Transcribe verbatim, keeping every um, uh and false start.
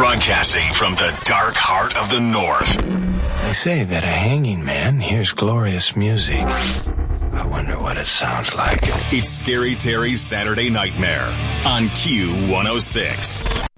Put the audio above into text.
Broadcasting from the dark heart of the North. They say that a hanging man hears glorious music. I wonder what it sounds like. It's Scary Terry's Saturday Nightmare on Q one oh six.